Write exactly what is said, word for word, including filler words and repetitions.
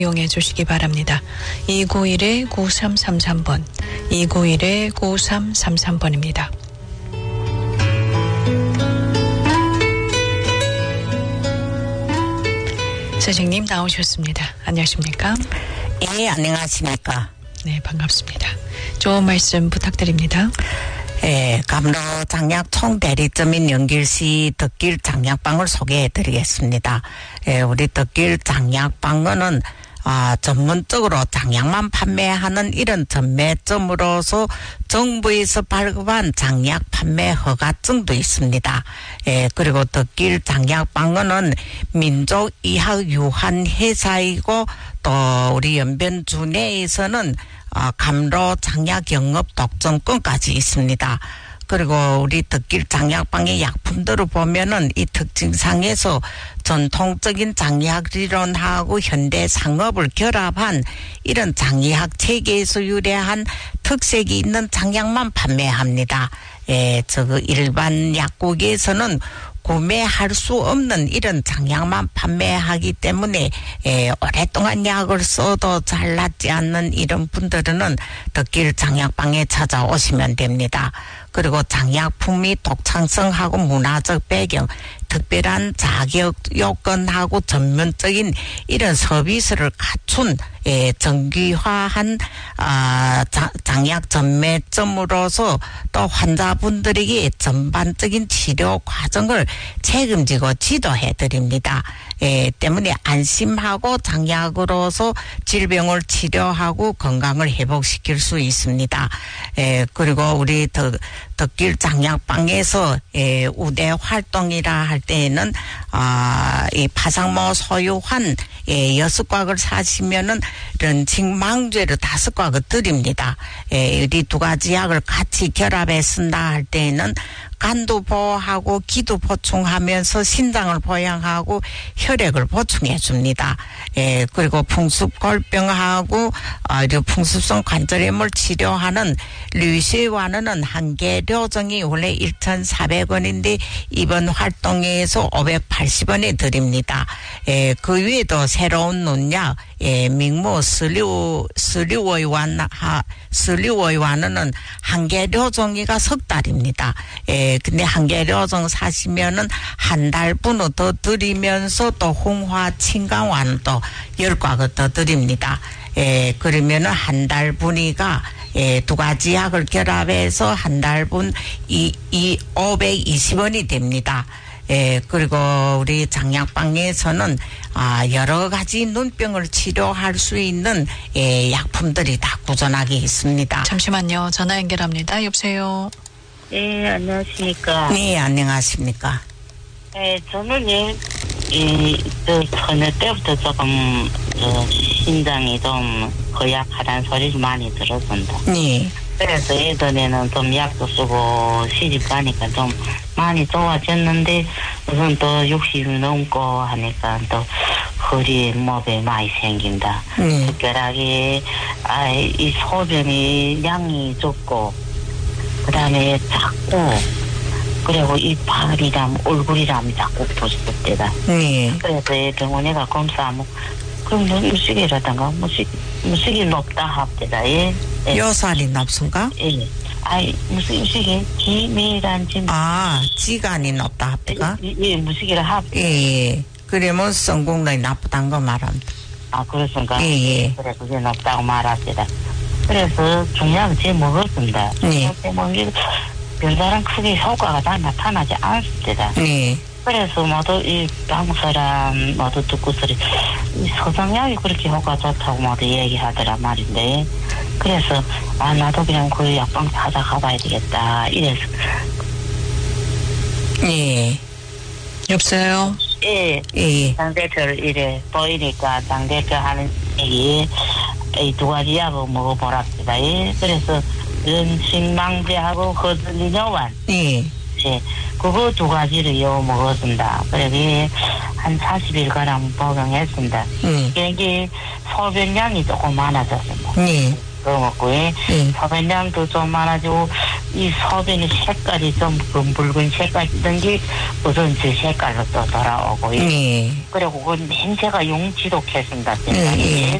이용해 주시기 바랍니다. 이구일 구삼삼삼 번, 이구일 구삼삼삼 번입니다. 선생님 나오셨습니다. 안녕하십니까? 예, 안녕하십니까? 네, 반갑습니다. 좋은 말씀 부탁드립니다. 예, 감로 장약 총대리점인 연길시 덕길 장약방을 소개해 드리겠습니다. 예, 우리 덕길 장약방은 아, 전문적으로 장약만 판매하는 이런 전매점으로서 정부에서 발급한 장약 판매 허가증도 있습니다. 예, 그리고 덕길 장약방은 민족의학유한회사이고 또 우리 연변주 내에서는 아, 감로 장약 영업 독점권까지 있습니다. 그리고 우리 덕길 장약방의 약품들을 보면은 이 특징상에서 전통적인 장약理論하고 현대 상업을 결합한 이런 장의학 체계에서 유래한 특색이 있는 장약만 판매합니다. 예, 저거 일반 약국에서는 구매할 수 없는 이런 장약만 판매하기 때문에 에, 오랫동안 약을 써도 잘 낫지 않는 이런 분들은 덕길 장약방에 찾아오시면 됩니다. 그리고 장약품이 독창성하고 문화적 배경, 특별한 자격 요건하고 전문적인 이런 서비스를 갖춘 예, 정기화한 아, 자, 장약 전매점으로서 또 환자분들에게 전반적인 치료 과정을 책임지고 지도해 드립니다. 예, 때문에 안심하고 장약으로서 질병을 치료하고 건강을 회복시킬 수 있습니다. 예, 그리고 우리 덕, 덕길 장약방에서 예, 우대 활동이라 할 때에는 아, 이 파상모 소유한 예, 여섯 곽을 사시면은 런칭 망죄를 다섯 곽을 드립니다. 예, 이 두 가지 약을 같이 결합해 쓴다 할 때에는 간도 보호하고 기도 보충하면서 신장을 보양하고 혈액을 보충해 줍니다. 예, 그리고 풍습골병하고 어, 풍습성 관절염을 치료하는 류시와는 한계료정이 원래 천사백 원인데 이번 활동에서 오백팔십 원에 드립니다. 예, 그 외에도 새로운 논약 예, 민모 스류 스류의완 하 스류의완은 한계료정이가 석 달입니다. 예, 근데 한계료정 사시면은 한 달 분을 더 드리면서 또 홍화清강환도 열 곽을 더 드립니다. 예, 그러면은 한 달 분이가 예, 두 가지 약을 결합해서 한 달 분 이, 이 오백이십 원이 됩니다. 예, 그리고 우리 장약방에서는 아, 여러 가지 눈병을 치료할 수 있는 예, 약품들이 다 꾸준하게 있습니다. 잠시만요. 전화 연결합니다. 여보세요. 네, 안녕하십니까. 네, 안녕하십니까. 네, 저는 예, 이, 그, 처녀 때부터 조금, 어, 신장이 좀 허약하다는 소리를 많이 들었습니다. 네. 그래서 예전에는 좀 약도 쓰고 시집 가니까 좀 많이 좋아졌는데, 우선 또 육십이 넘고 하니까 또 허리, 목에 많이 생긴다. 네. 특별하게, 아, 이 소변이 양이 적고, 그 다음에 작고, 그리고 이빨이랑 얼굴이랑 자꾸 부었을 때다. 네. 그래서 병원에 가 검사하면, 그럼 너 무식이라던가, 무식, 무식이 높다 합니다. 예. 예. 요살이 높습니까? 예. 아이, 무식, 무식이, 기미란지. 아, 지간이 높다 합니까? 예, 예, 무식이라 합. 예, 예. 그러면 성공률이 나쁘다는 거 말합니다. 아, 그렇습니까? 예, 예. 그래, 그게 높다고 말합니다. 그래서 중약을 제 먹었습니다. 네. 먹는 별다른 크게 효과가 다 나타나지 않습니다. 네. 그래서 모두 이 한국 사람 모두 듣고 소리 이 소장약이 그렇게 효과 좋다고 모두 얘기하더라 말인데, 그래서 아 나도 그냥 그 약방 찾아가봐야 되겠다 이래서. 예. 여보세요. 예. 예. 장 대표를 이래 보이니까 장 대표 하는 얘기 이 두 가지 약을 먹어보랍니다. 예. 그래서 연식망제하고 허들리뇨만. 예. 예. 그거 두 가지를 요 먹었습니다. 그래, 한 사십 일가량 복용했습니다. 예. 이게 소변량이 조금 많아졌습니다. 예. 그거 먹고, 예. 예. 소변량도 좀 많아지고, 이 소변의 색깔이 좀 그 붉은 색깔이던 게 무슨 저 색깔로 또 돌아오고 예. 그리고 그 냄새가 용 지독했습니다. 예, 예.